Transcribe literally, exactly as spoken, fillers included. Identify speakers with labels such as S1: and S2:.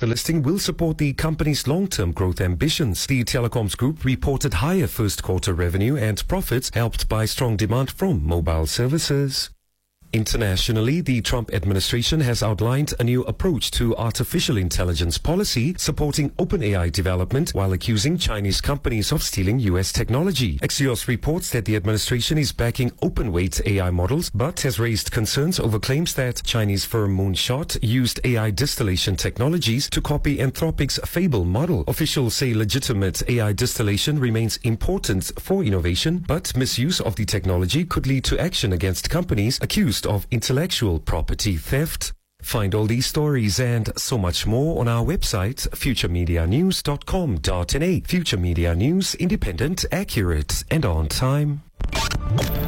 S1: The listing will support the company's long-term growth ambitions. The telecoms group reported higher first-quarter revenue and profits, helped by strong demand from mobile services. Internationally, the Trump administration has outlined a new approach to artificial intelligence policy, supporting OpenAI development while accusing Chinese companies of stealing U S technology. Axios reports that the administration is backing open-weight A I models, but has raised concerns over claims that Chinese firm Moonshot used A I distillation technologies to copy Anthropic's Fable model. Officials say legitimate A I distillation remains important for innovation, but misuse of the technology could lead to action against companies accused of intellectual property theft. Find all these stories and so much more on our website, future media news dot com dot n a. Future Media News, independent, accurate, and on time.